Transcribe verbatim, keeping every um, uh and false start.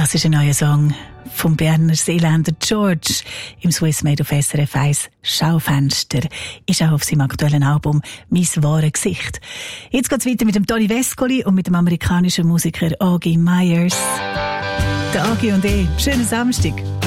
Das ist ein neuer Song vom Berner Seeländer George im Swiss Made auf S R F eins Schaufenster. Ist auch auf seinem aktuellen Album «Mein wahres Gesicht». Jetzt geht's weiter mit dem Toni Vescoli und mit dem amerikanischen Musiker Augie Myers. Der Augie und ich. Schönen Samstag.